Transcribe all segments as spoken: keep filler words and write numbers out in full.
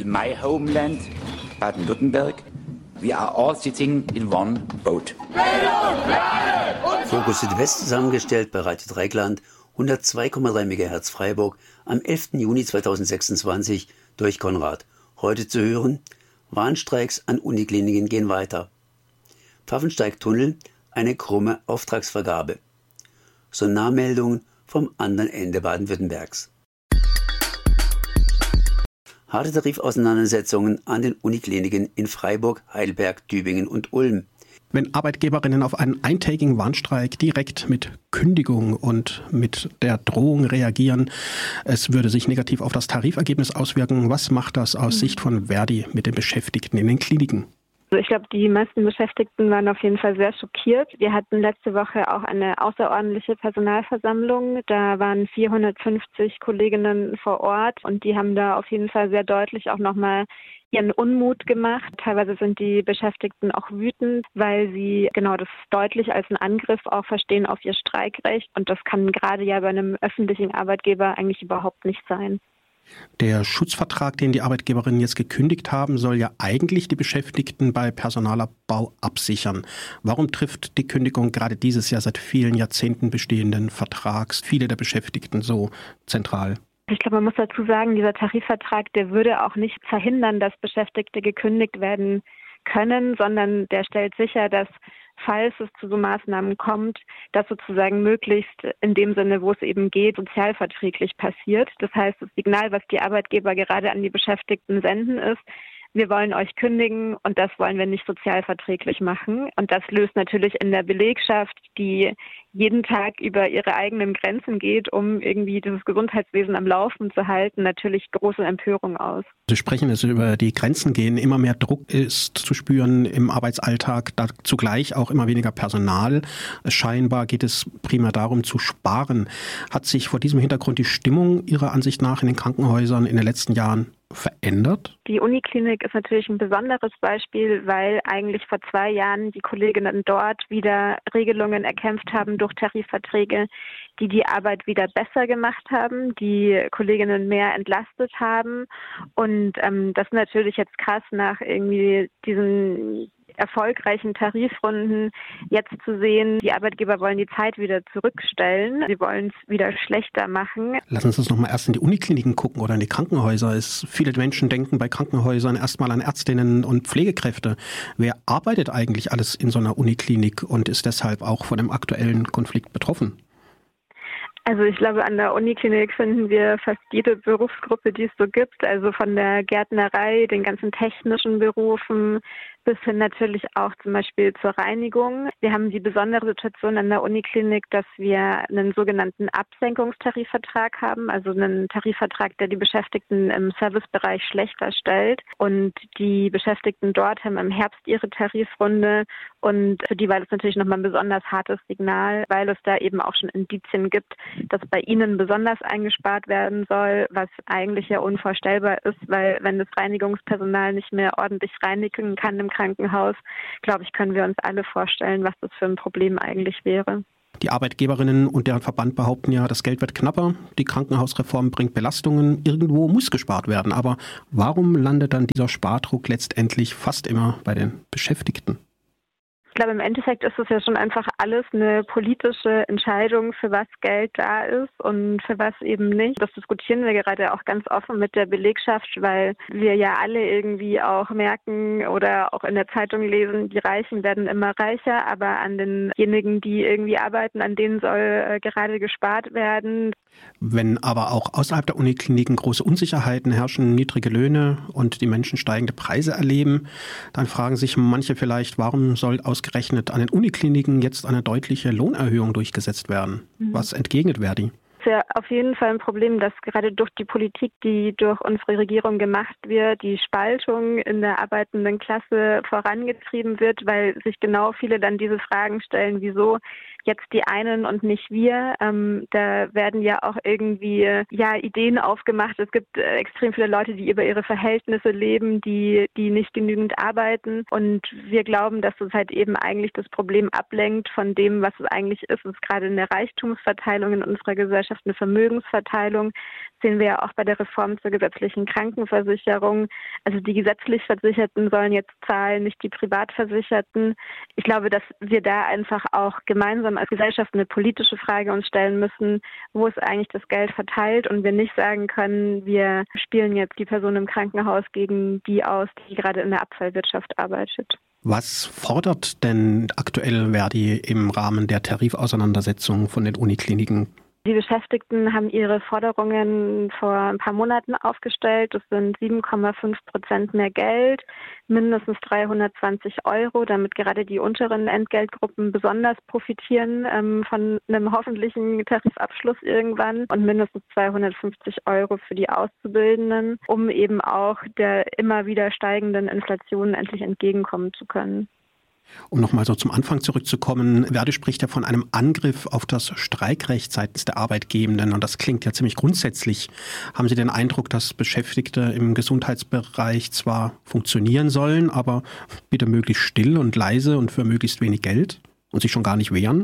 in my homeland, Baden-Württemberg, we are all sitting in one boat. Fokus Südwest zusammengestellt bei Radio Dreieckland, hundertzwei Komma drei Megahertz Freiburg, am elften Juni zweitausendsechsundzwanzig durch Konrad. Heute zu hören, Warnstreiks an Unikliniken gehen weiter. Pfaffensteig-Tunnel, eine krumme Auftragsvergabe. Sonarmeldungen vom anderen Ende Baden-Württembergs. Harte Tarifauseinandersetzungen an den Unikliniken in Freiburg, Heidelberg, Tübingen und Ulm. Wenn Arbeitgeberinnen auf einen eintägigen Warnstreik direkt mit Kündigung und mit der Drohung reagieren, es würde sich negativ auf das Tarifergebnis auswirken. Was macht das aus Sicht von Verdi mit den Beschäftigten in den Kliniken? Also ich glaube, die meisten Beschäftigten waren auf jeden Fall sehr schockiert. Wir hatten letzte Woche auch eine außerordentliche Personalversammlung. Da waren vierhundertfünfzig Kolleginnen vor Ort und die haben da auf jeden Fall sehr deutlich auch nochmal ihren Unmut gemacht. Teilweise sind die Beschäftigten auch wütend, weil sie genau das deutlich als einen Angriff auch verstehen auf ihr Streikrecht. Und das kann gerade ja bei einem öffentlichen Arbeitgeber eigentlich überhaupt nicht sein. Der Schutzvertrag, den die Arbeitgeberinnen jetzt gekündigt haben, soll ja eigentlich die Beschäftigten bei Personalabbau absichern. Warum trifft die Kündigung gerade dieses Jahr seit vielen Jahrzehnten bestehenden Vertrags viele der Beschäftigten so zentral? Ich glaube, man muss dazu sagen, dieser Tarifvertrag, der würde auch nicht verhindern, dass Beschäftigte gekündigt werden können, sondern der stellt sicher, dass, falls es zu so Maßnahmen kommt, das sozusagen möglichst in dem Sinne, wo es eben geht, sozialverträglich passiert. Das heißt, das Signal, was die Arbeitgeber gerade an die Beschäftigten senden, ist: Wir wollen euch kündigen und das wollen wir nicht sozialverträglich machen. Und das löst natürlich in der Belegschaft, die jeden Tag über ihre eigenen Grenzen geht, um irgendwie dieses Gesundheitswesen am Laufen zu halten, natürlich große Empörung aus. Sie sprechen es über die Grenzen gehen. Immer mehr Druck ist zu spüren im Arbeitsalltag, da zugleich auch immer weniger Personal. Scheinbar geht es primär darum zu sparen. Hat sich vor diesem Hintergrund die Stimmung Ihrer Ansicht nach in den Krankenhäusern in den letzten Jahren verändert? Die Uniklinik ist natürlich ein besonderes Beispiel, weil eigentlich vor zwei Jahren die Kolleginnen dort wieder Regelungen erkämpft haben durch Tarifverträge, die die Arbeit wieder besser gemacht haben, die Kolleginnen mehr entlastet haben. Und ähm, das ist natürlich jetzt krass, nach irgendwie diesen erfolgreichen Tarifrunden jetzt zu sehen, die Arbeitgeber wollen die Zeit wieder zurückstellen, sie wollen es wieder schlechter machen. Lassen Sie uns noch mal erst in die Unikliniken gucken oder in die Krankenhäuser. Es, viele Menschen denken bei Krankenhäusern erstmal an Ärztinnen und Pflegekräfte. Wer arbeitet eigentlich alles in so einer Uniklinik und ist deshalb auch von dem aktuellen Konflikt betroffen? Also ich glaube, an der Uniklinik finden wir fast jede Berufsgruppe, die es so gibt. Also von der Gärtnerei, den ganzen technischen Berufen bis hin natürlich auch zum Beispiel zur Reinigung. Wir haben die besondere Situation an der Uniklinik, dass wir einen sogenannten Absenkungstarifvertrag haben, also einen Tarifvertrag, der die Beschäftigten im Servicebereich schlechter stellt. Und die Beschäftigten dort haben im Herbst ihre Tarifrunde und für die war das natürlich nochmal ein besonders hartes Signal, weil es da eben auch schon Indizien gibt, dass bei ihnen besonders eingespart werden soll, was eigentlich ja unvorstellbar ist, weil wenn das Reinigungspersonal nicht mehr ordentlich reinigen kann im Krankenhaus, glaube ich, können wir uns alle vorstellen, was das für ein Problem eigentlich wäre. Die Arbeitgeberinnen und deren Verband behaupten ja, das Geld wird knapper, die Krankenhausreform bringt Belastungen, irgendwo muss gespart werden. Aber warum landet dann dieser Spardruck letztendlich fast immer bei den Beschäftigten? Ich glaube, im Endeffekt ist es ja schon einfach alles eine politische Entscheidung, für was Geld da ist und für was eben nicht. Das diskutieren wir gerade auch ganz offen mit der Belegschaft, weil wir ja alle irgendwie auch merken oder auch in der Zeitung lesen, die Reichen werden immer reicher, aber an denjenigen, die irgendwie arbeiten, an denen soll äh, gerade gespart werden. Wenn aber auch außerhalb der Unikliniken große Unsicherheiten herrschen, niedrige Löhne und die Menschen steigende Preise erleben, dann fragen sich manche vielleicht, warum soll ausgerechnet an den Unikliniken jetzt eine deutliche Lohnerhöhung durchgesetzt werden? Mhm. Was entgegnet Verdi? Es ist ja auf jeden Fall ein Problem, dass gerade durch die Politik, die durch unsere Regierung gemacht wird, die Spaltung in der arbeitenden Klasse vorangetrieben wird, weil sich genau viele dann diese Fragen stellen, wieso jetzt die einen und nicht wir. Ähm, da werden ja auch irgendwie ja Ideen aufgemacht. Es gibt äh, extrem viele Leute, die über ihre Verhältnisse leben, die die nicht genügend arbeiten. Und wir glauben, dass das halt eben eigentlich das Problem ablenkt von dem, was es eigentlich ist. Es ist gerade eine Reichtumsverteilung in unserer Gesellschaft, Gesellschaft eine Vermögensverteilung. Das sehen wir ja auch bei der Reform zur gesetzlichen Krankenversicherung. Also die gesetzlich Versicherten sollen jetzt zahlen, nicht die Privatversicherten. Ich glaube, dass wir da einfach auch gemeinsam als Gesellschaft eine politische Frage uns stellen müssen, wo ist eigentlich das Geld verteilt und wir nicht sagen können, wir spielen jetzt die Person im Krankenhaus gegen die aus, die gerade in der Abfallwirtschaft arbeitet. Was fordert denn aktuell Verdi im Rahmen der Tarifauseinandersetzung von den Unikliniken? Die Beschäftigten haben ihre Forderungen vor ein paar Monaten aufgestellt. Das sind sieben Komma fünf Prozent mehr Geld, mindestens dreihundertzwanzig Euro, damit gerade die unteren Entgeltgruppen besonders profitieren ähm, von einem hoffentlichen Tarifabschluss irgendwann und mindestens zweihundertfünfzig Euro für die Auszubildenden, um eben auch der immer wieder steigenden Inflation endlich entgegenkommen zu können. Um nochmal so zum Anfang zurückzukommen, Verdi spricht ja von einem Angriff auf das Streikrecht seitens der Arbeitgebenden und das klingt ja ziemlich grundsätzlich. Haben Sie den Eindruck, dass Beschäftigte im Gesundheitsbereich zwar funktionieren sollen, aber bitte möglichst still und leise und für möglichst wenig Geld und sich schon gar nicht wehren?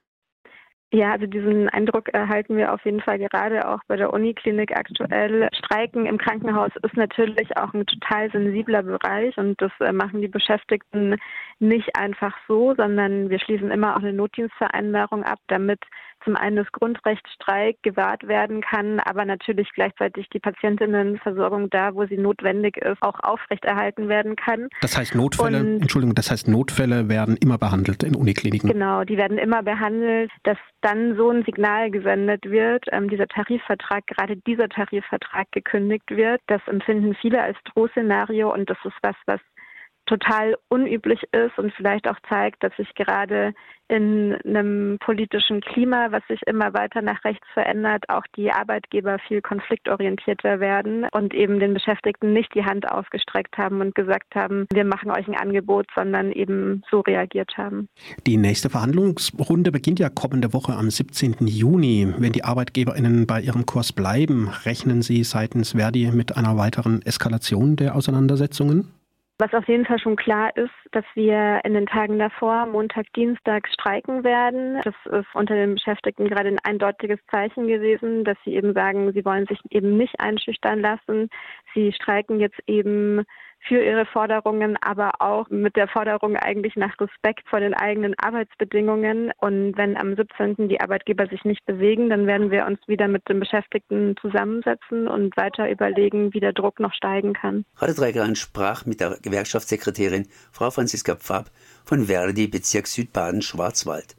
Ja, also diesen Eindruck erhalten wir auf jeden Fall gerade auch bei der Uniklinik aktuell. Streiken im Krankenhaus ist natürlich auch ein total sensibler Bereich und das machen die Beschäftigten nicht einfach so, sondern wir schließen immer auch eine Notdienstvereinbarung ab, damit zum einen das Grundrecht Streik gewahrt werden kann, aber natürlich gleichzeitig die Patientinnenversorgung da, wo sie notwendig ist, auch aufrechterhalten werden kann. Das heißt Notfälle, und, Entschuldigung, das heißt Notfälle werden immer behandelt in Unikliniken? Genau, die werden immer behandelt, dass dann so ein Signal gesendet wird, ähm, dieser Tarifvertrag, gerade dieser Tarifvertrag gekündigt wird. Das empfinden viele als Drohszenario und das ist was, was total unüblich ist und vielleicht auch zeigt, dass sich gerade in einem politischen Klima, was sich immer weiter nach rechts verändert, auch die Arbeitgeber viel konfliktorientierter werden und eben den Beschäftigten nicht die Hand ausgestreckt haben und gesagt haben, wir machen euch ein Angebot, sondern eben so reagiert haben. Die nächste Verhandlungsrunde beginnt ja kommende Woche am siebzehnten Juni. Wenn die ArbeitgeberInnen bei ihrem Kurs bleiben, rechnen Sie seitens Verdi mit einer weiteren Eskalation der Auseinandersetzungen? Was auf jeden Fall schon klar ist, dass wir in den Tagen davor, Montag, Dienstag, streiken werden. Das ist unter den Beschäftigten gerade ein eindeutiges Zeichen gewesen, dass sie eben sagen, sie wollen sich eben nicht einschüchtern lassen. Sie streiken jetzt eben für ihre Forderungen, aber auch mit der Forderung eigentlich nach Respekt vor den eigenen Arbeitsbedingungen. Und wenn am siebzehnten die Arbeitgeber sich nicht bewegen, dann werden wir uns wieder mit den Beschäftigten zusammensetzen und weiter überlegen, wie der Druck noch steigen kann. Radio Dreieckland sprach mit der Gewerkschaftssekretärin Frau Franziska Pfapp von Verdi Bezirk Südbaden-Schwarzwald.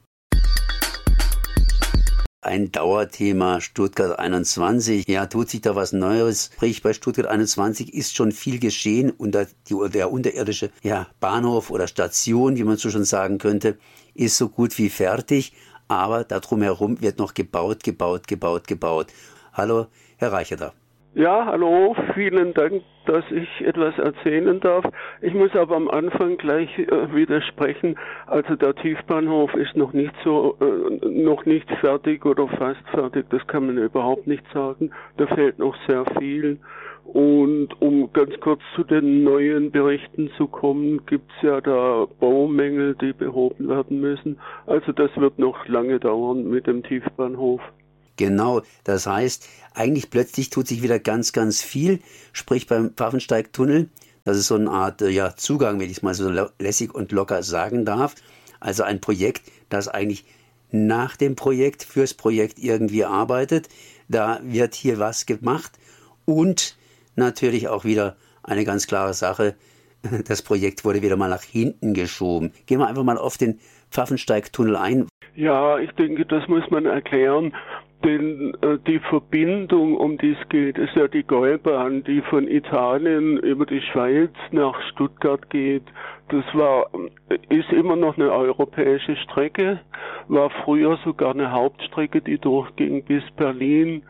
Ein Dauerthema Stuttgart einundzwanzig. Ja, tut sich da was Neues. Sprich, bei Stuttgart einundzwanzig ist schon viel geschehen und der, der unterirdische ja, Bahnhof oder Station, wie man so schon sagen könnte, ist so gut wie fertig. Aber da drumherum wird noch gebaut, gebaut, gebaut, gebaut. Hallo, Herr Reicherter. Ja, hallo, vielen Dank, dass ich etwas erzählen darf. Ich muss aber am Anfang gleich äh, widersprechen. Also der Tiefbahnhof ist noch nicht so, äh, noch nicht fertig oder fast fertig. Das kann man überhaupt nicht sagen. Da fehlt noch sehr viel. Und um ganz kurz zu den neuen Berichten zu kommen, gibt's ja da Baumängel, die behoben werden müssen. Also das wird noch lange dauern mit dem Tiefbahnhof. Genau, das heißt, eigentlich plötzlich tut sich wieder ganz, ganz viel, sprich beim Pfaffensteigtunnel, das ist so eine Art ja, Zugang, wenn ich es mal so lässig und locker sagen darf, also ein Projekt, das eigentlich nach dem Projekt, fürs Projekt irgendwie arbeitet, da wird hier was gemacht und natürlich auch wieder eine ganz klare Sache, das Projekt wurde wieder mal nach hinten geschoben. Gehen wir einfach mal auf den Pfaffensteigtunnel ein. Ja, ich denke, das muss man erklären. Denn äh, die Verbindung, um die es geht, ist ja die Gäubahn, die von Italien über die Schweiz nach Stuttgart geht. Das war, ist immer noch eine europäische Strecke, war früher sogar eine Hauptstrecke, die durchging bis Berlin.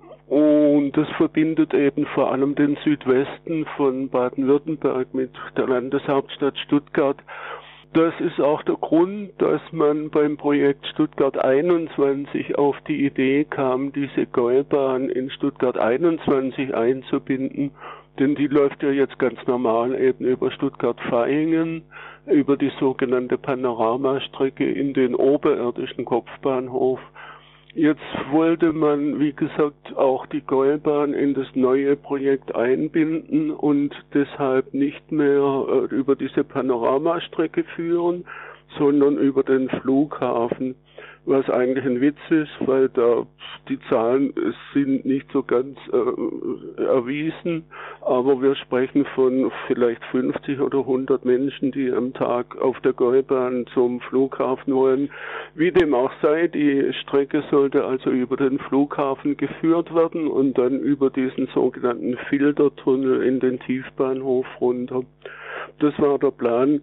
Und das verbindet eben vor allem den Südwesten von Baden-Württemberg mit der Landeshauptstadt Stuttgart. Das ist auch der Grund, dass man beim Projekt Stuttgart einundzwanzig auf die Idee kam, diese Gäubahn in Stuttgart einundzwanzig einzubinden. Denn die läuft ja jetzt ganz normal eben über Stuttgart-Vaihingen, über die sogenannte Panoramastrecke in den oberirdischen Kopfbahnhof. Jetzt wollte man, wie gesagt, auch die Gäubahn in das neue Projekt einbinden und deshalb nicht mehr äh, über diese Panoramastrecke führen, sondern über den Flughafen, was eigentlich ein Witz ist, weil da die Zahlen sind nicht so ganz äh, erwiesen, aber wir sprechen von vielleicht fünfzig oder hundert Menschen, die am Tag auf der Gäubahn zum Flughafen wollen. Wie dem auch sei, die Strecke sollte also über den Flughafen geführt werden und dann über diesen sogenannten Filtertunnel in den Tiefbahnhof runter. Das war der Plan.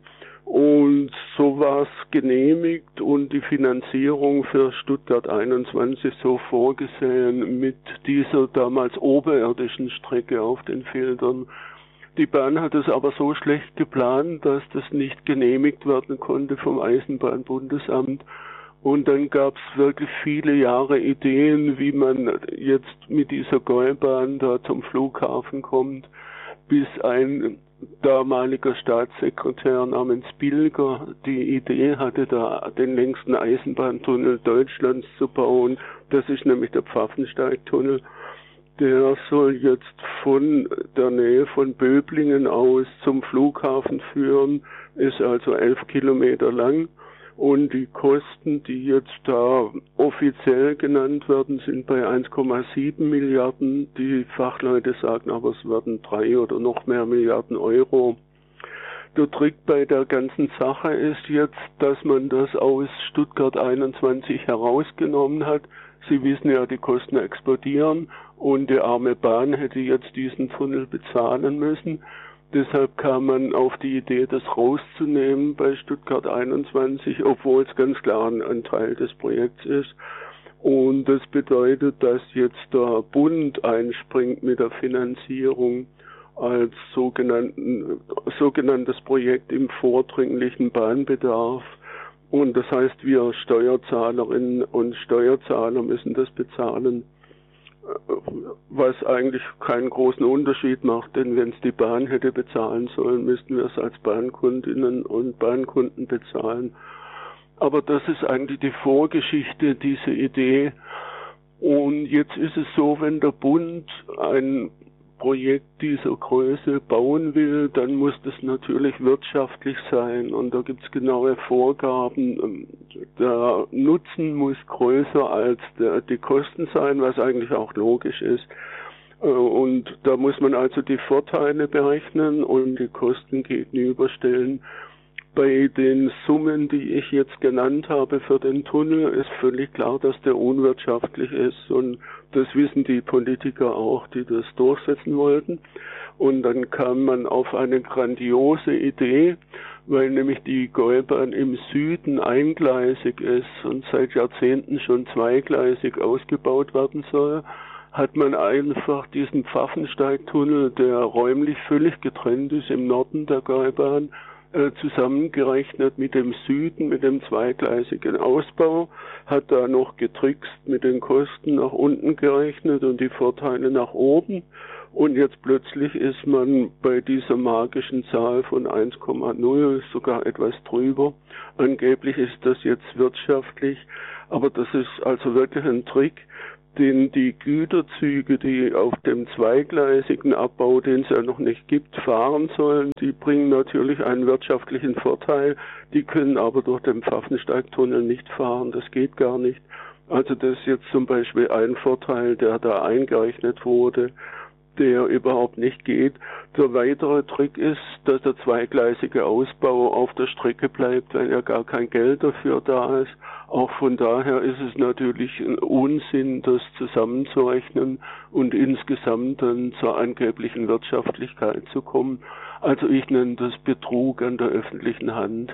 Und so war es genehmigt und die Finanzierung für Stuttgart einundzwanzig so vorgesehen mit dieser damals oberirdischen Strecke auf den Filtern. Die Bahn hat es aber so schlecht geplant, dass das nicht genehmigt werden konnte vom Eisenbahnbundesamt. Und dann gab es wirklich viele Jahre Ideen, wie man jetzt mit dieser Gäubahn da zum Flughafen kommt, bis ein damaliger Staatssekretär namens Bilger die Idee hatte, da den längsten Eisenbahntunnel Deutschlands zu bauen. Das ist nämlich der Pfaffensteigtunnel. Der soll jetzt von der Nähe von Böblingen aus zum Flughafen führen, ist also elf Kilometer lang. Und die Kosten, die jetzt da offiziell genannt werden, sind bei eins Komma sieben Milliarden. Die Fachleute sagen aber, es werden drei oder noch mehr Milliarden Euro. Der Trick bei der ganzen Sache ist jetzt, dass man das aus Stuttgart einundzwanzig herausgenommen hat. Sie wissen ja, die Kosten explodieren und die arme Bahn hätte jetzt diesen Tunnel bezahlen müssen. Deshalb kam man auf die Idee, das rauszunehmen bei Stuttgart einundzwanzig, obwohl es ganz klar ein Teil des Projekts ist. Und das bedeutet, dass jetzt der Bund einspringt mit der Finanzierung als sogenannten, sogenanntes Projekt im vordringlichen Bahnbedarf. Und das heißt, wir Steuerzahlerinnen und Steuerzahler müssen das bezahlen, was eigentlich keinen großen Unterschied macht, denn wenn es die Bahn hätte bezahlen sollen, müssten wir es als Bahnkundinnen und Bahnkunden bezahlen. Aber das ist eigentlich die Vorgeschichte, diese Idee. Und jetzt ist es so, wenn der Bund ein Projekt dieser Größe bauen will, dann muss das natürlich wirtschaftlich sein und da gibt es genaue Vorgaben. Der Nutzen muss größer als der, die Kosten sein, was eigentlich auch logisch ist. Und da muss man also die Vorteile berechnen und die Kosten gegenüberstellen. Bei den Summen, die ich jetzt genannt habe für den Tunnel, ist völlig klar, dass der unwirtschaftlich ist und das wissen die Politiker auch, die das durchsetzen wollten. Und dann kam man auf eine grandiose Idee, weil nämlich die Gäubahn im Süden eingleisig ist und seit Jahrzehnten schon zweigleisig ausgebaut werden soll, hat man einfach diesen Pfaffensteigtunnel, der räumlich völlig getrennt ist im Norden der Gäubahn, zusammengerechnet mit dem Süden, mit dem zweigleisigen Ausbau, hat da noch getrickst mit den Kosten nach unten gerechnet und die Vorteile nach oben. Und jetzt plötzlich ist man bei dieser magischen Zahl von eins Komma null, sogar etwas drüber. Angeblich ist das jetzt wirtschaftlich, aber das ist also wirklich ein Trick, den die Güterzüge, die auf dem zweigleisigen Abbau, den es ja noch nicht gibt, fahren sollen, die bringen natürlich einen wirtschaftlichen Vorteil, die können aber durch den Pfaffensteigtunnel nicht fahren, das geht gar nicht. Also das ist jetzt zum Beispiel ein Vorteil, der da eingerechnet wurde, der überhaupt nicht geht. Der weitere Trick ist, dass der zweigleisige Ausbau auf der Strecke bleibt, weil ja gar kein Geld dafür da ist. Auch von daher ist es natürlich ein Unsinn, das zusammenzurechnen und insgesamt dann zur angeblichen Wirtschaftlichkeit zu kommen. Also ich nenne das Betrug an der öffentlichen Hand.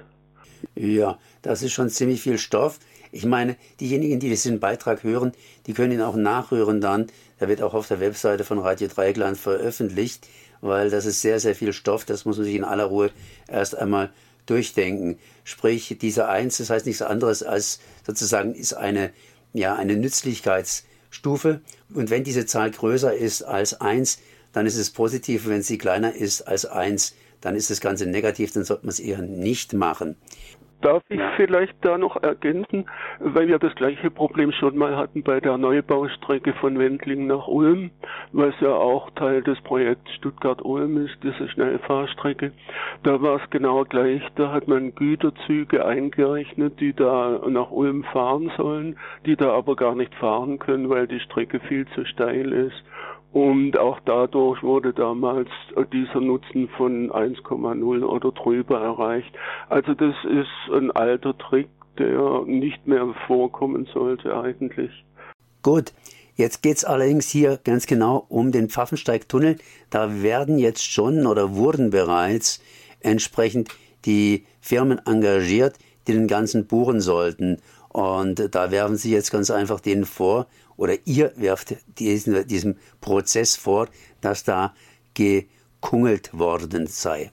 Ja, das ist schon ziemlich viel Stoff. Ich meine, diejenigen, die diesen Beitrag hören, die können ihn auch nachhören dann. Der wird auch auf der Webseite von Radio Dreieckland veröffentlicht, weil das ist sehr, sehr viel Stoff. Das muss man sich in aller Ruhe erst einmal durchdenken. Sprich, diese Eins, das heißt nichts anderes als sozusagen ist eine, ja, eine Nützlichkeitsstufe. Und wenn diese Zahl größer ist als eins, dann ist es positiv. Wenn sie kleiner ist als eins, dann ist das Ganze negativ, dann sollte man es eher nicht machen. Darf ich Ja. vielleicht da noch ergänzen, weil wir das gleiche Problem schon mal hatten bei der Neubaustrecke von Wendling nach Ulm, was ja auch Teil des Projekts Stuttgart-Ulm ist, diese Schnellfahrstrecke. Da war es genau gleich, da hat man Güterzüge eingerechnet, die da nach Ulm fahren sollen, die da aber gar nicht fahren können, weil die Strecke viel zu steil ist. Und auch dadurch wurde damals dieser Nutzen von eins Komma null oder drüber erreicht. Also das ist ein alter Trick, der nicht mehr vorkommen sollte eigentlich. Gut, jetzt geht es allerdings hier ganz genau um den Pfaffensteig-Tunnel. Da werden jetzt schon oder wurden bereits entsprechend die Firmen engagiert, die den ganzen buchen sollten. Und da werfen Sie jetzt ganz einfach denen vor, oder ihr werft diesen, diesem Prozess vor, dass da gekungelt worden sei.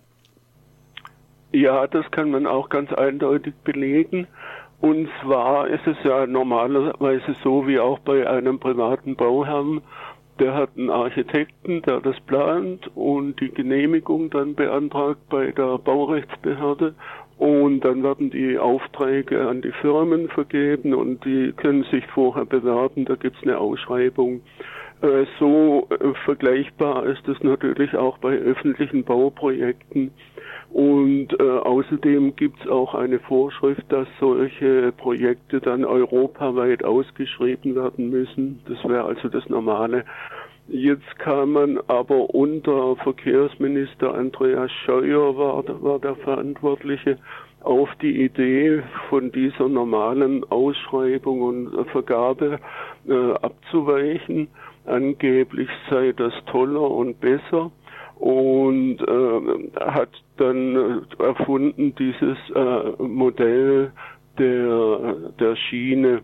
Ja, das kann man auch ganz eindeutig belegen. Und zwar ist es ja normalerweise so wie auch bei einem privaten Bauherrn, der hat einen Architekten, der das plant und die Genehmigung dann beantragt bei der Baurechtsbehörde. Und dann werden die Aufträge an die Firmen vergeben und die können sich vorher bewerben, da gibt es eine Ausschreibung. Äh, so äh, vergleichbar ist es natürlich auch bei öffentlichen Bauprojekten. Und äh, außerdem gibt es auch eine Vorschrift, dass solche Projekte dann europaweit ausgeschrieben werden müssen. Das wäre also das Normale. Jetzt kam man aber unter Verkehrsminister Andreas Scheuer, war, war der Verantwortliche, auf die Idee, von dieser normalen Ausschreibung und Vergabe äh, abzuweichen. Angeblich sei das toller und besser und äh, hat dann erfunden dieses äh, Modell der, der Schiene.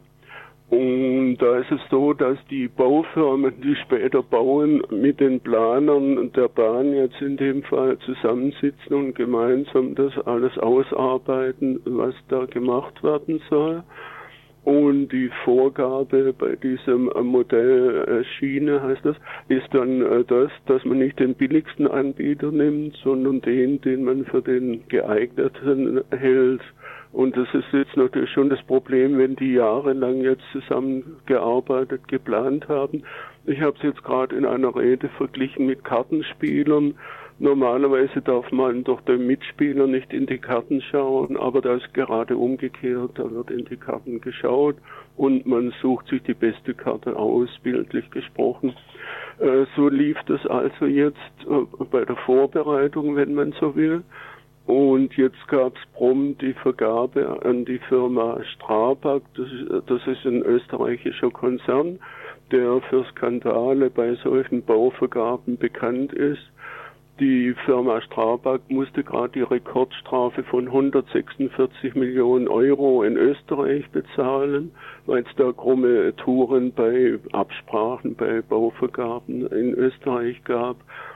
Und da ist es so, dass die Baufirmen, die später bauen, mit den Planern der Bahn jetzt in dem Fall zusammensitzen und gemeinsam das alles ausarbeiten, was da gemacht werden soll. Und die Vorgabe bei diesem Modell Schiene, heißt das, ist dann das, dass man nicht den billigsten Anbieter nimmt, sondern den, den man für den geeigneten hält. Und das ist jetzt natürlich schon das Problem, wenn die jahrelang jetzt zusammengearbeitet, geplant haben. Ich habe es jetzt gerade in einer Rede verglichen mit Kartenspielern. Normalerweise darf man doch dem Mitspieler nicht in die Karten schauen, aber da ist gerade umgekehrt, da wird in die Karten geschaut und man sucht sich die beste Karte aus, bildlich gesprochen. Äh, so lief das also jetzt äh, bei der Vorbereitung, wenn man so will. Und jetzt gab es prompt die Vergabe an die Firma Strabag, das ist, das ist ein österreichischer Konzern, der für Skandale bei solchen Bauvergaben bekannt ist. Die Firma Strabag musste gerade die Rekordstrafe von hundertsechsundvierzig Millionen Euro in Österreich bezahlen, weil es da krumme Touren bei Absprachen, bei Bauvergaben in Österreich gab.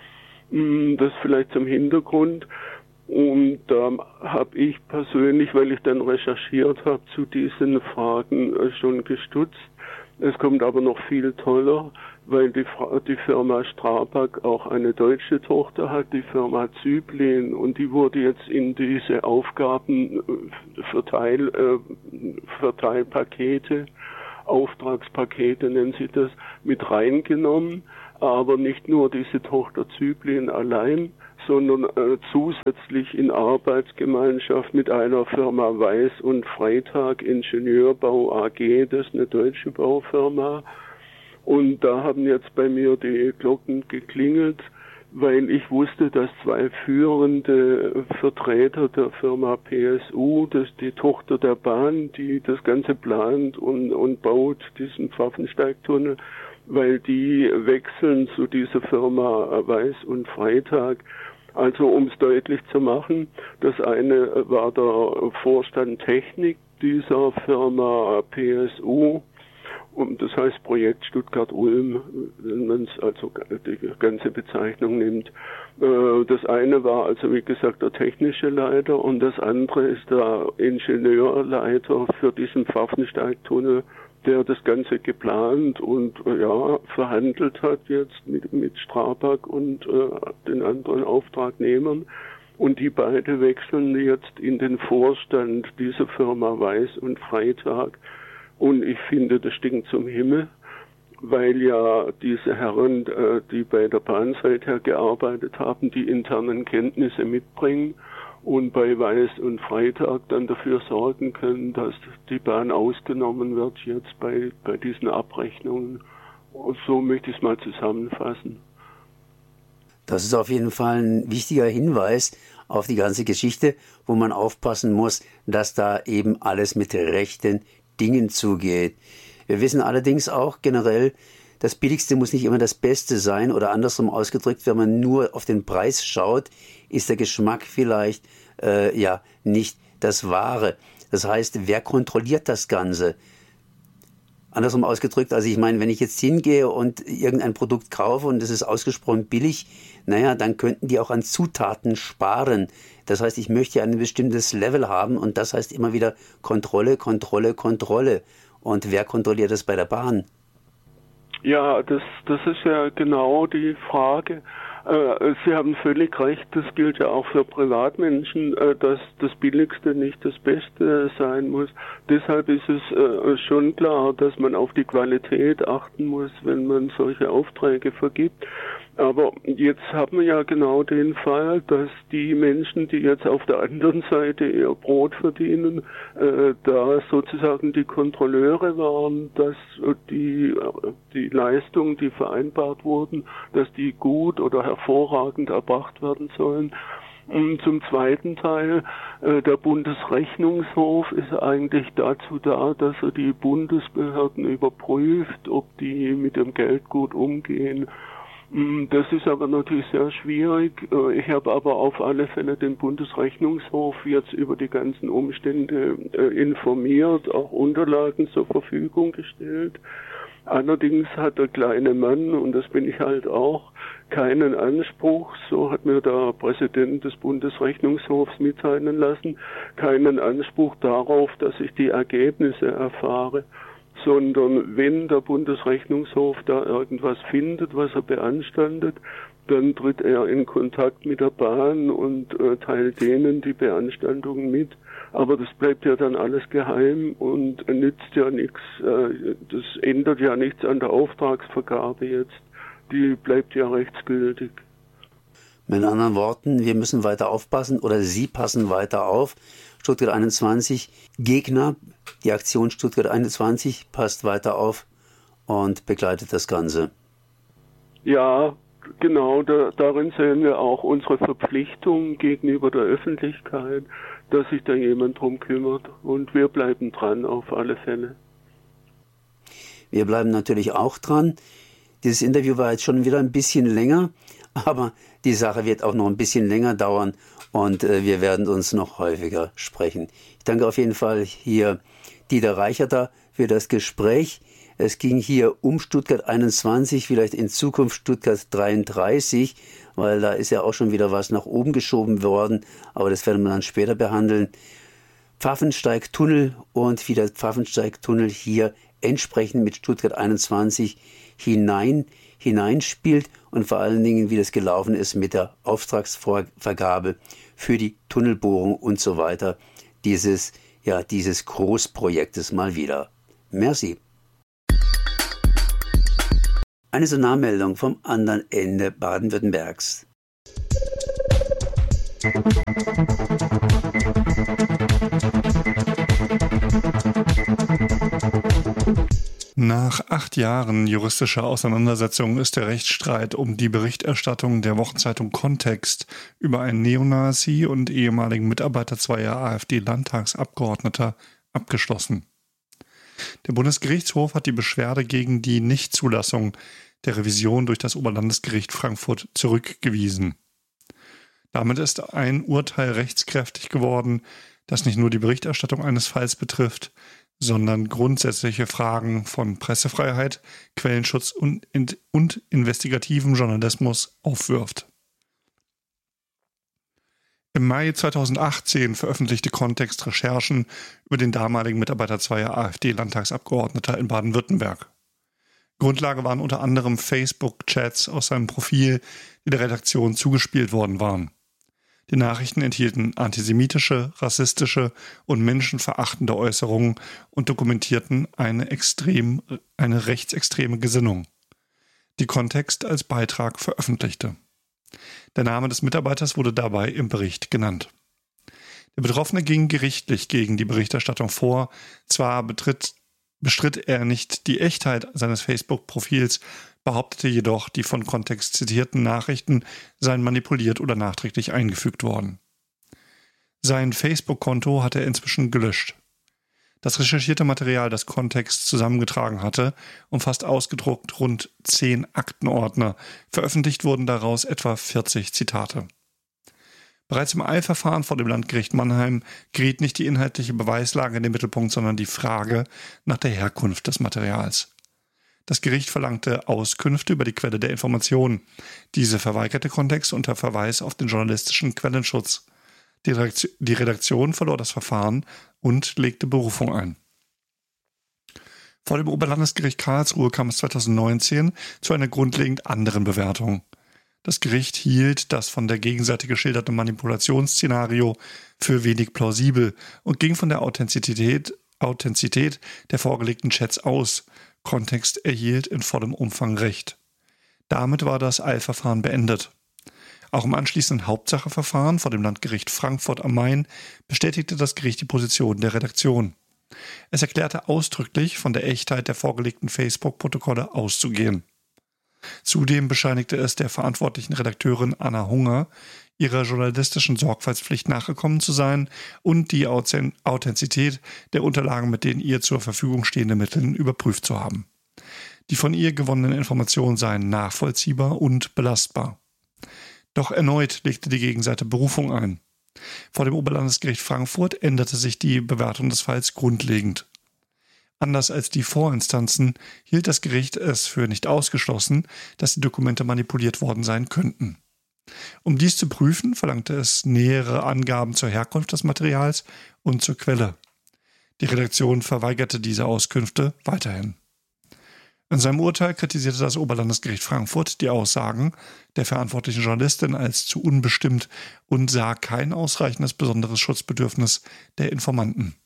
Das vielleicht zum Hintergrund. Und da habe ich persönlich, weil ich dann recherchiert habe, zu diesen Fragen schon gestutzt. Es kommt aber noch viel toller, weil die, die Firma Strabag auch eine deutsche Tochter hat, die Firma Zyblin, und die wurde jetzt in diese Aufgaben Verteil, äh, Verteilpakete, Auftragspakete nennen sie das, mit reingenommen. Aber nicht nur diese Tochter Zyblin allein, sondern äh, zusätzlich in Arbeitsgemeinschaft mit einer Firma Weiß und Freitag Ingenieurbau A G, das ist eine deutsche Baufirma. Und da haben jetzt bei mir die Glocken geklingelt, weil ich wusste, dass zwei führende Vertreter der Firma P S U, das ist die Tochter der Bahn, die das Ganze plant und, und baut, diesen Pfaffensteigtunnel, weil die wechseln zu dieser Firma Weiß und Freitag. Also um es deutlich zu machen, das eine war der Vorstand Technik dieser Firma P S U, und das heißt Projekt Stuttgart-Ulm, wenn man es also die ganze Bezeichnung nimmt. Das eine war also wie gesagt der technische Leiter und das andere ist der Ingenieurleiter für diesen Pfaffensteigtunnel, der das Ganze geplant und ja verhandelt hat jetzt mit mit Strabag und äh, den anderen Auftragnehmern. Und die beiden wechseln jetzt in den Vorstand dieser Firma Weiß und Freitag. Und ich finde, das stinkt zum Himmel, weil ja diese Herren, die bei der Bahn seither gearbeitet haben, die internen Kenntnisse mitbringen und bei Weiß und Freitag dann dafür sorgen können, dass die Bahn ausgenommen wird jetzt bei, bei diesen Abrechnungen. Und so möchte ich es mal zusammenfassen. Das ist auf jeden Fall ein wichtiger Hinweis auf die ganze Geschichte, wo man aufpassen muss, dass da eben alles mit rechten Dingen zugeht. Wir wissen allerdings auch generell, das Billigste muss nicht immer das Beste sein oder andersrum ausgedrückt, wenn man nur auf den Preis schaut, ist der Geschmack vielleicht äh, ja nicht das Wahre. Das heißt, wer kontrolliert das Ganze? Andersrum ausgedrückt, also ich meine, wenn ich jetzt hingehe und irgendein Produkt kaufe und es ist ausgesprochen billig, naja, dann könnten die auch an Zutaten sparen. Das heißt, ich möchte ein bestimmtes Level haben und das heißt immer wieder Kontrolle, Kontrolle, Kontrolle. Und wer kontrolliert das bei der Bahn? Ja, das, das ist ja genau die Frage. Äh, Sie haben völlig recht, das gilt ja auch für Privatmenschen, äh, dass das Billigste nicht das Beste sein muss. Deshalb ist es äh, schon klar, dass man auf die Qualität achten muss, wenn man solche Aufträge vergibt. Aber jetzt haben wir ja genau den Fall, dass die Menschen, die jetzt auf der anderen Seite ihr Brot verdienen, äh, da sozusagen die Kontrolleure waren, dass äh, die, die Leistungen, die vereinbart wurden, dass die gut oder hervorragend erbracht werden sollen. Und zum zweiten Teil, äh, der Bundesrechnungshof ist eigentlich dazu da, dass er die Bundesbehörden überprüft, ob die mit dem Geld gut umgehen. Das ist aber natürlich sehr schwierig. Ich habe aber auf alle Fälle den Bundesrechnungshof jetzt über die ganzen Umstände informiert, auch Unterlagen zur Verfügung gestellt. Allerdings hat der kleine Mann, und das bin ich halt auch, keinen Anspruch, so hat mir der Präsident des Bundesrechnungshofs mitteilen lassen, keinen Anspruch darauf, dass ich die Ergebnisse erfahre, sondern wenn der Bundesrechnungshof da irgendwas findet, was er beanstandet, dann tritt er in Kontakt mit der Bahn und äh, teilt denen die Beanstandungen mit. Aber das bleibt ja dann alles geheim und nützt ja nichts, äh, das ändert ja nichts an der Auftragsvergabe jetzt. Die bleibt ja rechtsgültig. Mit anderen Worten, wir müssen weiter aufpassen oder Sie passen weiter auf. Stuttgart einundzwanzig, Gegner, die Aktion Stuttgart einundzwanzig passt weiter auf und begleitet das Ganze. Ja, genau, da, darin sehen wir auch unsere Verpflichtung gegenüber der Öffentlichkeit, dass sich da jemand drum kümmert und wir bleiben dran auf alle Fälle. Wir bleiben natürlich auch dran. Dieses Interview war jetzt schon wieder ein bisschen länger, aber die Sache wird auch noch ein bisschen länger dauern und äh, wir werden uns noch häufiger sprechen. Ich danke auf jeden Fall hier Dieter Reicherter für das Gespräch. Es ging hier um Stuttgart einundzwanzig, vielleicht in Zukunft Stuttgart dreiunddreißig, weil da ist ja auch schon wieder was nach oben geschoben worden, aber das werden wir dann später behandeln. Pfaffensteig-Tunnel und wie der Pfaffensteig-Tunnel hier entsprechend mit Stuttgart einundzwanzig hinein, hineinspielt und vor allen Dingen, wie das gelaufen ist mit der Auftragsvergabe für die Tunnelbohrung und so weiter, dieses, ja, dieses Großprojektes mal wieder. Merci. Eine Sonarmeldung vom anderen Ende Baden-Württembergs. Nach acht Jahren juristischer Auseinandersetzung ist der Rechtsstreit um die Berichterstattung der Wochenzeitung Kontext über einen Neonazi und ehemaligen Mitarbeiter zweier AfD-Landtagsabgeordneter abgeschlossen. Der Bundesgerichtshof hat die Beschwerde gegen die Nichtzulassung der Revision durch das Oberlandesgericht Frankfurt zurückgewiesen. Damit ist ein Urteil rechtskräftig geworden, das nicht nur die Berichterstattung eines Falls betrifft, sondern grundsätzliche Fragen von Pressefreiheit, Quellenschutz und, und, und investigativem Journalismus aufwirft. Im Mai zweitausendachtzehn veröffentlichte Kontext Recherchen über den damaligen Mitarbeiter zweier AfD-Landtagsabgeordneter in Baden-Württemberg. Grundlage waren unter anderem Facebook-Chats aus seinem Profil, die der Redaktion zugespielt worden waren. Die Nachrichten enthielten antisemitische, rassistische und menschenverachtende Äußerungen und dokumentierten eine extrem, eine rechtsextreme Gesinnung, die Kontext als Beitrag veröffentlichte. Der Name des Mitarbeiters wurde dabei im Bericht genannt. Der Betroffene ging gerichtlich gegen die Berichterstattung vor. Zwar betritt, bestritt er nicht die Echtheit seines Facebook-Profils, behauptete jedoch, die von Kontext zitierten Nachrichten seien manipuliert oder nachträglich eingefügt worden. Sein Facebook-Konto hatte er inzwischen gelöscht. Das recherchierte Material, das Kontext zusammengetragen hatte, umfasst ausgedruckt rund zehn Aktenordner. Veröffentlicht wurden daraus etwa vierzig Zitate. Bereits im Eilverfahren vor dem Landgericht Mannheim geriet nicht die inhaltliche Beweislage in den Mittelpunkt, sondern die Frage nach der Herkunft des Materials. Das Gericht verlangte Auskünfte über die Quelle der Informationen. Diese verweigerte Kontext unter Verweis auf den journalistischen Quellenschutz. Die Redaktion, die Redaktion verlor das Verfahren und legte Berufung ein. Vor dem Oberlandesgericht Karlsruhe kam es zweitausendneunzehn zu einer grundlegend anderen Bewertung. Das Gericht hielt das von der Gegenseite geschilderte Manipulationsszenario für wenig plausibel und ging von der Authentizität, Authentizität der vorgelegten Chats aus. Kontext erhielt in vollem Umfang Recht. Damit war das Eilverfahren beendet. Auch im anschließenden Hauptsacheverfahren vor dem Landgericht Frankfurt am Main bestätigte das Gericht die Position der Redaktion. Es erklärte ausdrücklich, von der Echtheit der vorgelegten Facebook-Protokolle auszugehen. Zudem bescheinigte es der verantwortlichen Redakteurin Anna Hunger, ihrer journalistischen Sorgfaltspflicht nachgekommen zu sein und die Authentizität der Unterlagen mit den ihr zur Verfügung stehenden Mitteln überprüft zu haben. Die von ihr gewonnenen Informationen seien nachvollziehbar und belastbar. Doch erneut legte die Gegenseite Berufung ein. Vor dem Oberlandesgericht Frankfurt änderte sich die Bewertung des Falls grundlegend. Anders als die Vorinstanzen hielt das Gericht es für nicht ausgeschlossen, dass die Dokumente manipuliert worden sein könnten. Um dies zu prüfen, verlangte es nähere Angaben zur Herkunft des Materials und zur Quelle. Die Redaktion verweigerte diese Auskünfte weiterhin. In seinem Urteil kritisierte das Oberlandesgericht Frankfurt die Aussagen der verantwortlichen Journalistin als zu unbestimmt und sah kein ausreichendes besonderes Schutzbedürfnis der Informanten.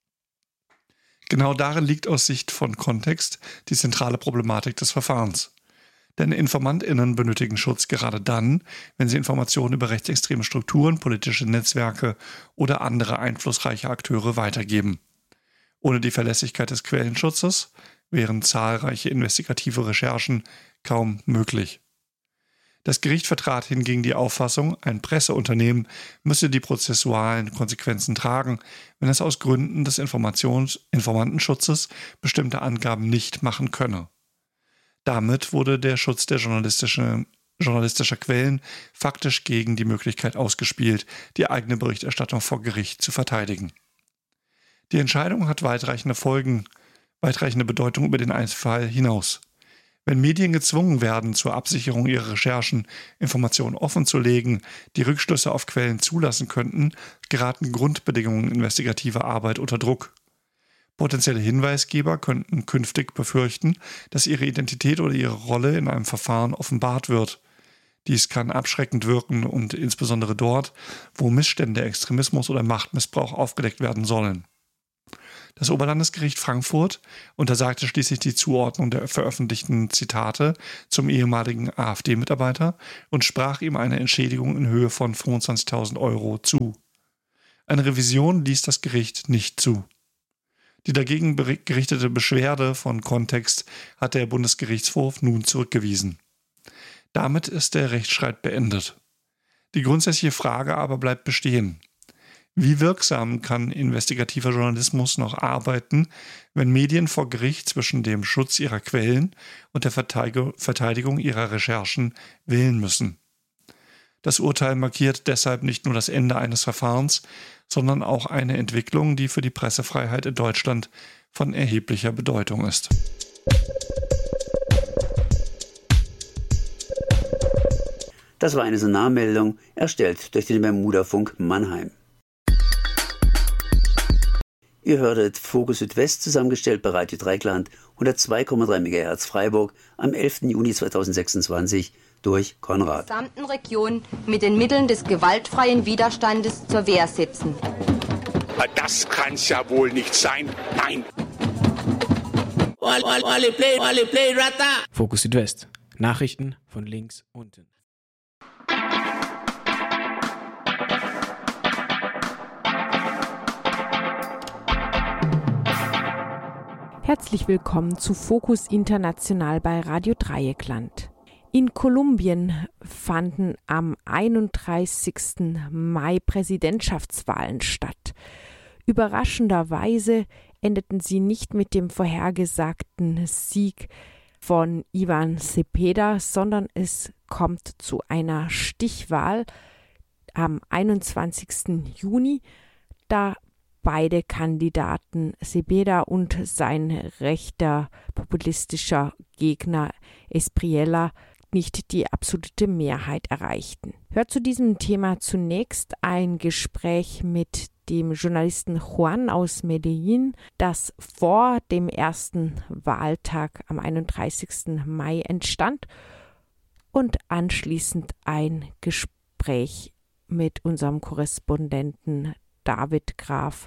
Genau darin liegt aus Sicht von Kontext die zentrale Problematik des Verfahrens. Denn InformantInnen benötigen Schutz gerade dann, wenn sie Informationen über rechtsextreme Strukturen, politische Netzwerke oder andere einflussreiche Akteure weitergeben. Ohne die Verlässlichkeit des Quellenschutzes wären zahlreiche investigative Recherchen kaum möglich. Das Gericht vertrat hingegen die Auffassung, ein Presseunternehmen müsse die prozessualen Konsequenzen tragen, wenn es aus Gründen des Informations- Informantenschutzes bestimmte Angaben nicht machen könne. Damit wurde der Schutz der journalistischen, journalistischer Quellen faktisch gegen die Möglichkeit ausgespielt, die eigene Berichterstattung vor Gericht zu verteidigen. Die Entscheidung hat weitreichende Folgen, weitreichende Bedeutung über den Einzelfall hinaus. Wenn Medien gezwungen werden, zur Absicherung ihrer Recherchen Informationen offenzulegen, die Rückschlüsse auf Quellen zulassen könnten, geraten Grundbedingungen investigativer Arbeit unter Druck. Potenzielle Hinweisgeber könnten künftig befürchten, dass ihre Identität oder ihre Rolle in einem Verfahren offenbart wird. Dies kann abschreckend wirken und insbesondere dort, wo Missstände, Extremismus oder Machtmissbrauch aufgedeckt werden sollen. Das Oberlandesgericht Frankfurt untersagte schließlich die Zuordnung der veröffentlichten Zitate zum ehemaligen AfD-Mitarbeiter und sprach ihm eine Entschädigung in Höhe von fünfundzwanzigtausend Euro zu. Eine Revision ließ das Gericht nicht zu. Die dagegen gerichtete Beschwerde von Kontext hat der Bundesgerichtshof nun zurückgewiesen. Damit ist der Rechtsstreit beendet. Die grundsätzliche Frage aber bleibt bestehen. Wie wirksam kann investigativer Journalismus noch arbeiten, wenn Medien vor Gericht zwischen dem Schutz ihrer Quellen und der Verteidigung ihrer Recherchen wählen müssen? Das Urteil markiert deshalb nicht nur das Ende eines Verfahrens, sondern auch eine Entwicklung, die für die Pressefreiheit in Deutschland von erheblicher Bedeutung ist. Das war eine Sonarmeldung, erstellt durch den Bermuda-Funk Mannheim. Ihr hörtet Fokus Südwest, zusammengestellt bei Radio Dreieckland, hundertzwei Komma drei Megahertz Freiburg, am elften Juni zweitausendsechsundzwanzig, durch Konrad. In der gesamten Region mit den Mitteln des gewaltfreien Widerstandes zur Wehr setzen. Das kann's ja wohl nicht sein. Nein. Fokus Südwest. Nachrichten von links unten. Herzlich willkommen zu Fokus International bei Radio Dreieckland. In Kolumbien fanden am einunddreißigsten Mai Präsidentschaftswahlen statt. Überraschenderweise endeten sie nicht mit dem vorhergesagten Sieg von Ivan Cepeda, sondern es kommt zu einer Stichwahl am einundzwanzigsten Juni, da beide Kandidaten, Cepeda und sein rechter populistischer Gegner Espriella, nicht die absolute Mehrheit erreichten. Hört zu diesem Thema zunächst ein Gespräch mit dem Journalisten Juan aus Medellin, das vor dem ersten Wahltag am einunddreißigsten Mai entstand, und anschließend ein Gespräch mit unserem Korrespondenten David Graf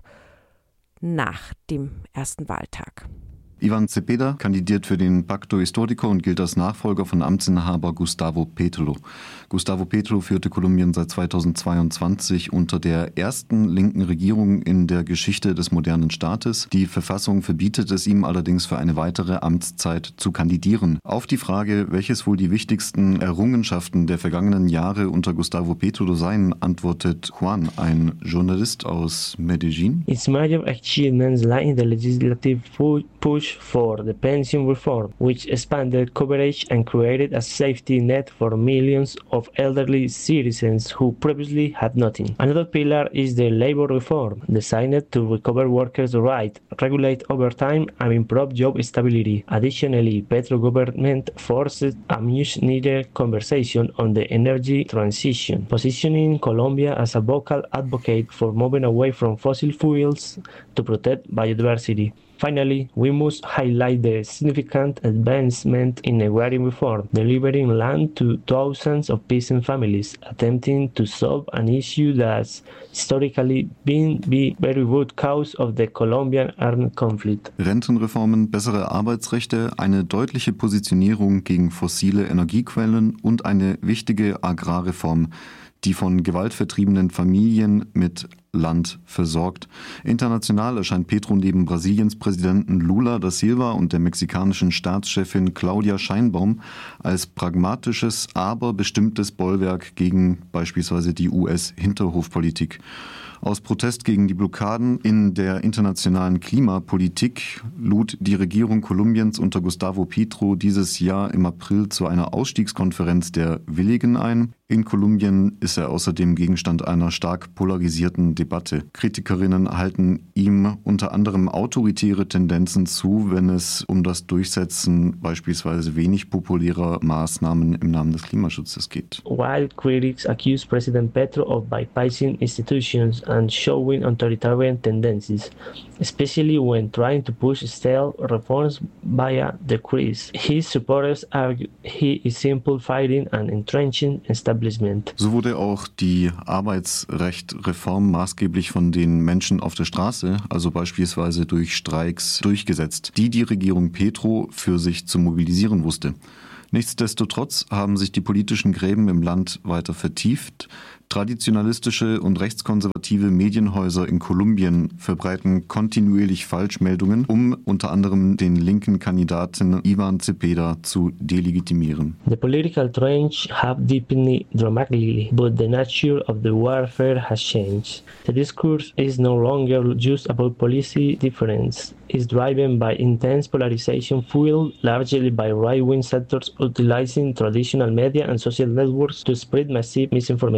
nach dem ersten Wahltag. Ivan Cepeda kandidiert für den Pacto Histórico und gilt als Nachfolger von Amtsinhaber Gustavo Petro. Gustavo Petro führte Kolumbien seit zweitausendzweiundzwanzig unter der ersten linken Regierung in der Geschichte des modernen Staates. Die Verfassung verbietet es ihm allerdings für eine weitere Amtszeit zu kandidieren. Auf die Frage, welches wohl die wichtigsten Errungenschaften der vergangenen Jahre unter Gustavo Petro seien, antwortet Juan, ein Journalist aus Medellin. Its major achievements lie in the legislative push for the pension reform, which expanded coverage and created a safety net for millions of elderly citizens who previously had nothing. Another pillar is the labor reform, designed to recover workers' rights, regulate overtime, and improve job stability. Additionally, Petro government forced a much-needed conversation on the energy transition, positioning Colombia as a vocal advocate for moving away from fossil fuels to protect biodiversity. Finally, we must highlight the significant advancement in agrarian reform, delivering land to thousands of peasant families, attempting to solve an issue that's historically been the very root cause of the Colombian armed conflict. Rentenreformen, bessere Arbeitsrechte, eine deutliche Positionierung gegen fossile Energiequellen und eine wichtige Agrarreform, die von gewaltvertriebenen Familien mit Land versorgt. International erscheint Petro neben Brasiliens Präsidenten Lula da Silva und der mexikanischen Staatschefin Claudia Sheinbaum als pragmatisches, aber bestimmtes Bollwerk gegen beispielsweise die U S-Hinterhofpolitik. Aus Protest gegen die Blockaden in der internationalen Klimapolitik lud die Regierung Kolumbiens unter Gustavo Petro dieses Jahr im April zu einer Ausstiegskonferenz der Willigen ein. In Kolumbien ist er außerdem Gegenstand einer stark polarisierten Debatte. Kritikerinnen halten ihm unter anderem autoritäre Tendenzen zu, wenn es um das Durchsetzen beispielsweise wenig populärer Maßnahmen im Namen des Klimaschutzes geht. While critics accuse President Petro of bypassing institutions and showing authoritarian tendencies, especially when trying to push stale reforms via decrees, his supporters argue he is simplifying and entrenching establishment. So wurde auch die Arbeitsrechtreform maßgeblich von den Menschen auf der Straße, also beispielsweise durch Streiks, durchgesetzt, die die Regierung Petro für sich zu mobilisieren wusste. Nichtsdestotrotz haben sich die politischen Gräben im Land weiter vertieft. Traditionalistische und rechtskonservative Medienhäuser in Kolumbien verbreiten kontinuierlich Falschmeldungen, um unter anderem den linken Kandidaten Ivan Cepeda zu delegitimieren. The political trends have deepened dramatically, but the nature of the warfare has changed. The discourse is no longer just about policy difference. It's driven by intense polarization fueled largely by right-wing sectors utilizing traditional media and social networks to spread massive misinformation.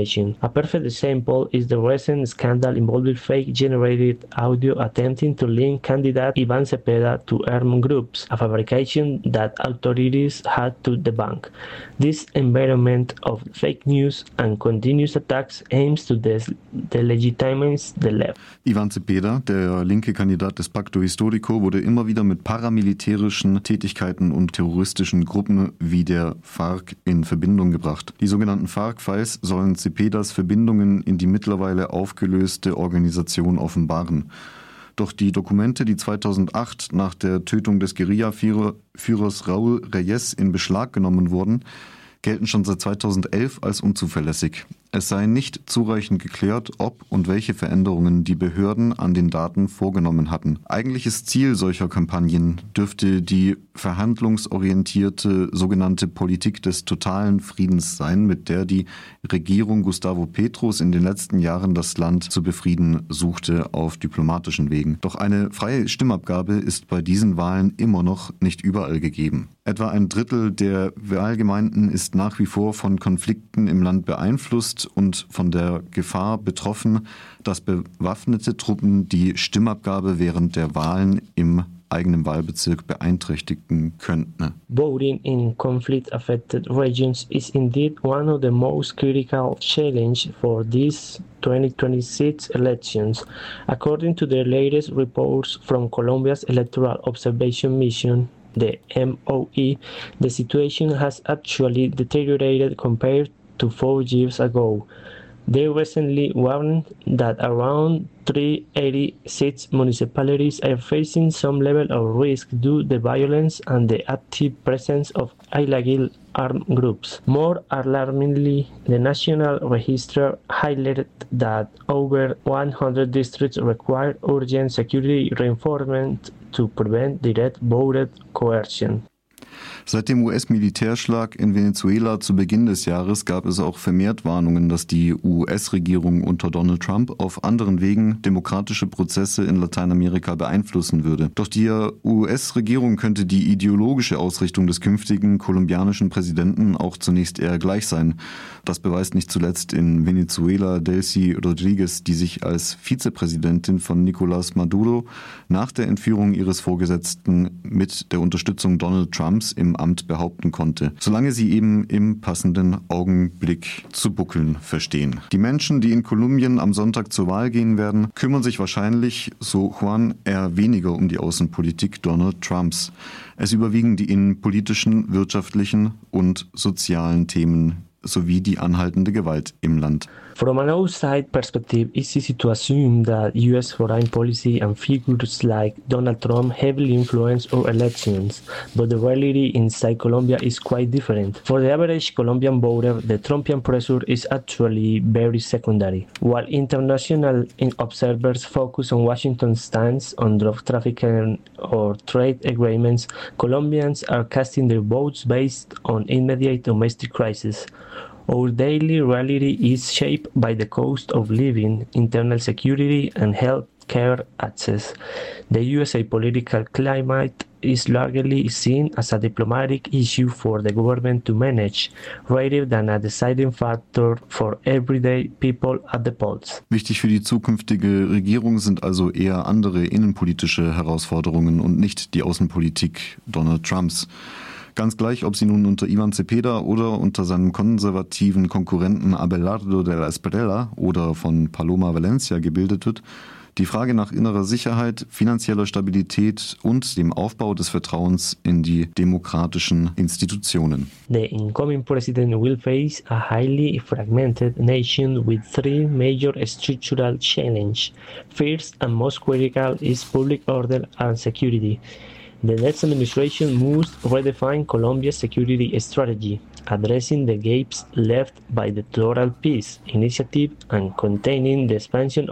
A perfect example is the recent scandal involving fake-generated audio attempting to link candidate Ivan Cepeda to armed groups, a fabrication that authorities had to debunk. This environment of fake news and continuous attacks aims to des- delegitimize the left. Ivan Cepeda, der linke Kandidat des Pacto Histórico, wurde immer wieder mit paramilitärischen Tätigkeiten und terroristischen Gruppen wie der FARC in Verbindung gebracht. Die sogenannten FARC-Files sollen Cepedas Verbindungen in die mittlerweile aufgelöste Organisation offenbaren. Doch die Dokumente, die zweitausendacht nach der Tötung des Guerilla-Führers Raúl Reyes in Beschlag genommen wurden, gelten schon seit zweitausendelf als unzuverlässig. Es sei nicht zureichend geklärt, ob und welche Veränderungen die Behörden an den Daten vorgenommen hatten. Eigentliches Ziel solcher Kampagnen dürfte die verhandlungsorientierte sogenannte Politik des totalen Friedens sein, mit der die Regierung Gustavo Petros in den letzten Jahren das Land zu befrieden suchte auf diplomatischen Wegen. Doch eine freie Stimmabgabe ist bei diesen Wahlen immer noch nicht überall gegeben. Etwa ein Drittel der Wahlgemeinden ist nach wie vor von Konflikten im Land beeinflusst und von der Gefahr betroffen, dass bewaffnete Truppen die Stimmabgabe während der Wahlen im eigenen Wahlbezirk beeinträchtigen könnten. Voting in conflict-affected regions is indeed one of the most critical challenges for these twenty twenty-six elections. According to the latest reports from Colombia's Electoral Observation Mission, the M O E, the situation has actually deteriorated compared to four years ago. They recently warned that around three hundred eighty-six municipalities are facing some level of risk due to the violence and the active presence of illegal armed groups. More alarmingly, the National Register highlighted that over one hundred districts require urgent security reinforcement to prevent direct voter coercion. Seit dem U S-Militärschlag in Venezuela zu Beginn des Jahres gab es auch vermehrt Warnungen, dass die U S-Regierung unter Donald Trump auf anderen Wegen demokratische Prozesse in Lateinamerika beeinflussen würde. Doch die U S-Regierung könnte die ideologische Ausrichtung des künftigen kolumbianischen Präsidenten auch zunächst eher gleich sein. Das beweist nicht zuletzt in Venezuela Delcy Rodriguez, die sich als Vizepräsidentin von Nicolás Maduro nach der Entführung ihres Vorgesetzten mit der Unterstützung Donald Trumps im Amt behaupten konnte, solange sie eben im passenden Augenblick zu buckeln verstehen. Die Menschen, die in Kolumbien am Sonntag zur Wahl gehen werden, kümmern sich wahrscheinlich, so Juan, eher weniger um die Außenpolitik Donald Trumps. Es überwiegen die innenpolitischen, wirtschaftlichen und sozialen Themen sowie die anhaltende Gewalt im Land. From an outside perspective, it's easy to assume that U S foreign policy and figures like Donald Trump heavily influence our elections, but the reality inside Colombia is quite different. For the average Colombian voter, the Trumpian pressure is actually very secondary. While international observers focus on Washington's stance on drug trafficking or trade agreements, Colombians are casting their votes based on immediate domestic crisis. Our daily reality is shaped by the cost of living, internal security, and health care access. The U S A political climate is largely seen as a diplomatic issue for the government to manage, rather than a deciding factor for everyday people at the polls. Wichtig für die zukünftige Regierung sind also eher andere innenpolitische Herausforderungen und nicht die Außenpolitik Donald Trumps. Ganz gleich, ob sie nun unter Ivan Cepeda oder unter seinem konservativen Konkurrenten Abelardo de la Espriella oder von Paloma Valencia gebildet wird, die Frage nach innerer Sicherheit, finanzieller Stabilität und dem Aufbau des Vertrauens in die demokratischen Institutionen. The incoming president will face a highly fragmented nation with three major structural challenges. First and most critical is public order and security. The next administration must redefine Colombia's security strategy, addressing the gaps left by the Total Peace Initiative and containing the expansion